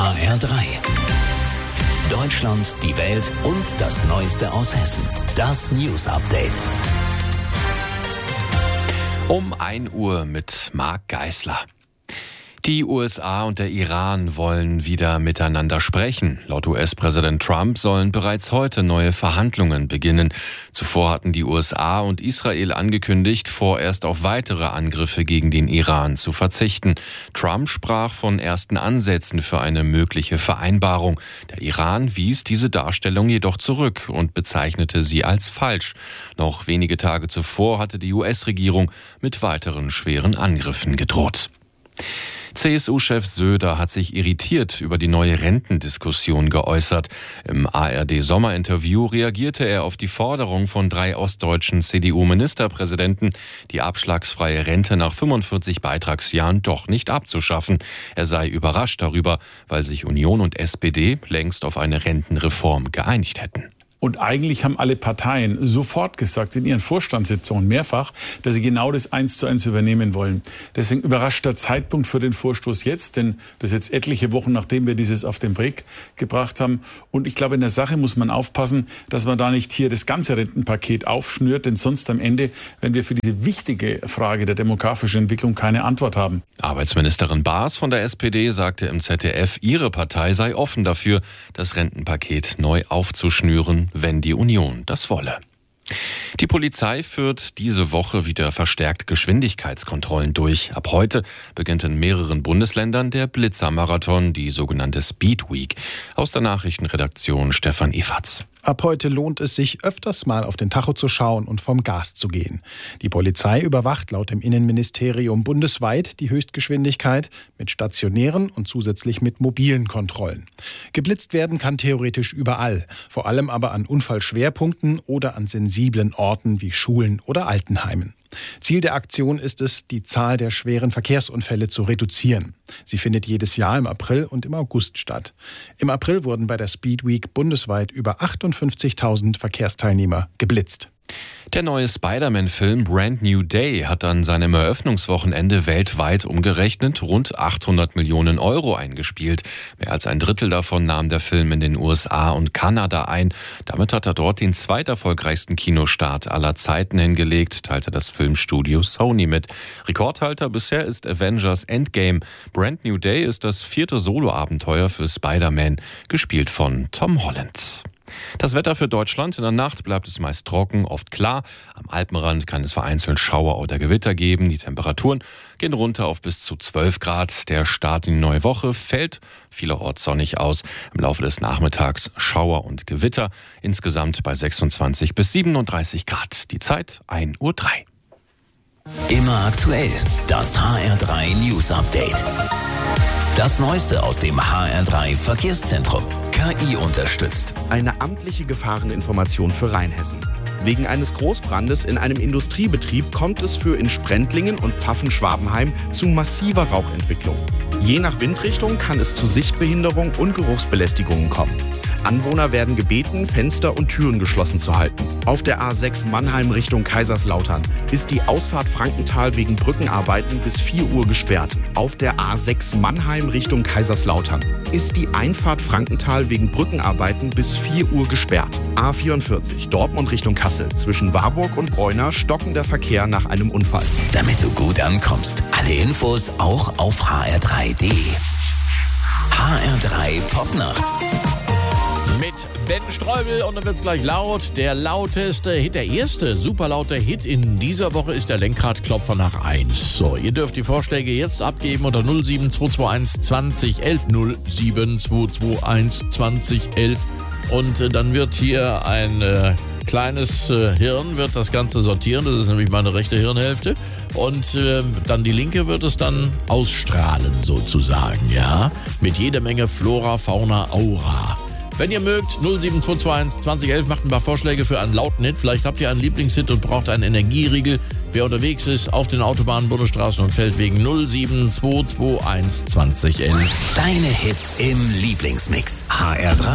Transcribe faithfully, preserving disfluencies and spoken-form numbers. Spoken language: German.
H R drei. Deutschland, die Welt und das Neueste aus Hessen. Das News Update. Um ein Uhr mit Marc Geisler. Die U S A und der Iran wollen wieder miteinander sprechen. Laut U S-Präsident Trump sollen bereits heute neue Verhandlungen beginnen. Zuvor hatten die U S A und Israel angekündigt, vorerst auf weitere Angriffe gegen den Iran zu verzichten. Trump sprach von ersten Ansätzen für eine mögliche Vereinbarung. Der Iran wies diese Darstellung jedoch zurück und bezeichnete sie als falsch. Noch wenige Tage zuvor hatte die U S-Regierung mit weiteren schweren Angriffen gedroht. C S U-Chef Söder hat sich irritiert über die neue Rentendiskussion geäußert. Im A R D-Sommerinterview reagierte er auf die Forderung von drei ostdeutschen C D U-Ministerpräsidenten, die abschlagsfreie Rente nach fünfundvierzig Beitragsjahren doch nicht abzuschaffen. Er sei überrascht darüber, weil sich Union und S P D längst auf eine Rentenreform geeinigt hätten. Und eigentlich haben alle Parteien sofort gesagt, in ihren Vorstandssitzungen mehrfach, dass sie genau das eins zu eins übernehmen wollen. Deswegen überrascht der Zeitpunkt für den Vorstoß jetzt, denn das ist jetzt etliche Wochen, nachdem wir dieses auf den Weg gebracht haben. Und ich glaube, in der Sache muss man aufpassen, dass man da nicht hier das ganze Rentenpaket aufschnürt, denn sonst am Ende, wenn wir für diese wichtige Frage der demografischen Entwicklung keine Antwort haben. Arbeitsministerin Baas von der S P D sagte im Z D F, ihre Partei sei offen dafür, das Rentenpaket neu aufzuschnüren, wenn die Union das wolle. Die Polizei führt diese Woche wieder verstärkt Geschwindigkeitskontrollen durch. Ab heute beginnt in mehreren Bundesländern der Blitzermarathon, die sogenannte Speed Week. Aus der Nachrichtenredaktion Stefan Efatz. Ab heute lohnt es sich, öfters mal auf den Tacho zu schauen und vom Gas zu gehen. Die Polizei überwacht laut dem Innenministerium bundesweit die Höchstgeschwindigkeit mit stationären und zusätzlich mit mobilen Kontrollen. Geblitzt werden kann theoretisch überall, vor allem aber an Unfallschwerpunkten oder an sensiblen Orten wie Schulen oder Altenheimen. Ziel der Aktion ist es, die Zahl der schweren Verkehrsunfälle zu reduzieren. Sie findet jedes Jahr im April und im August statt. Im April wurden bei der Speed Week bundesweit über achtundfünfzigtausend Verkehrsteilnehmer geblitzt. Der neue Spider-Man-Film Brand New Day hat an seinem Eröffnungswochenende weltweit umgerechnet rund achthundert Millionen Euro eingespielt. Mehr als ein Drittel davon nahm der Film in den U S A und Kanada ein. Damit hat er dort den zweiterfolgreichsten Kinostart aller Zeiten hingelegt, teilte das Filmstudio Sony mit. Rekordhalter bisher ist Avengers Endgame. Brand New Day ist das vierte Soloabenteuer für Spider-Man, gespielt von Tom Holland. Das Wetter für Deutschland: in der Nacht bleibt es meist trocken, oft klar. Am Alpenrand kann es vereinzelt Schauer oder Gewitter geben. Die Temperaturen gehen runter auf bis zu zwölf Grad. Der Start in die neue Woche fällt vielerorts sonnig aus. Im Laufe des Nachmittags Schauer und Gewitter. Insgesamt bei sechsundzwanzig bis siebenunddreißig Grad. Die Zeit ein Uhr drei. Immer aktuell. Das H R drei News Update. Das Neueste aus dem H R drei Verkehrszentrum. K I unterstützt. Eine amtliche Gefahreninformation für Rheinhessen. Wegen eines Großbrandes in einem Industriebetrieb kommt es für in Sprendlingen und Pfaffen-Schwabenheim zu massiver Rauchentwicklung. Je nach Windrichtung kann es zu Sichtbehinderung und Geruchsbelästigungen kommen. Anwohner werden gebeten, Fenster und Türen geschlossen zu halten. Auf der A sechs Mannheim Richtung Kaiserslautern ist die Ausfahrt Frankenthal wegen Brückenarbeiten bis vier Uhr gesperrt. Auf der A sechs Mannheim Richtung Kaiserslautern ist die Einfahrt Frankenthal wegen Brückenarbeiten bis vier Uhr gesperrt. A vierundvierzig Dortmund Richtung Kassel zwischen Warburg und Bräuner stockender Verkehr nach einem Unfall. Damit du gut ankommst, alle Infos auch auf h r drei punkt d e. H R drei Popnacht. Mit Ben Streubel und dann wird's gleich laut. Der lauteste Hit, der erste super laute Hit in dieser Woche ist der Lenkradklopfer nach eins. So, ihr dürft die Vorschläge jetzt abgeben unter null sieben zwei zwei eins zwanzig elf null sieben zwei zwei eins zwanzig elf und äh, dann wird hier ein äh, kleines äh, Hirn wird das Ganze sortieren. Das ist nämlich meine rechte Hirnhälfte und äh, dann die linke wird es dann ausstrahlen sozusagen, ja, mit jeder Menge Flora, Fauna, Aura. Wenn ihr mögt, null sieben zwei zwei eins zwanzig elf macht ein paar Vorschläge für einen lauten Hit. Vielleicht habt ihr einen Lieblingshit und braucht einen Energieriegel. Wer unterwegs ist auf den Autobahnen, Bundesstraßen und Feldwegen, null sieben zwei zwei eins zwanzig elf. Deine Hits im Lieblingsmix. H R drei.